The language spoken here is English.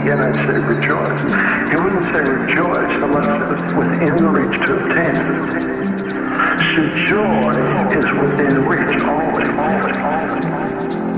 again I say rejoice. He wouldn't say rejoice unless it was within reach to obtain it. So joy is within reach always.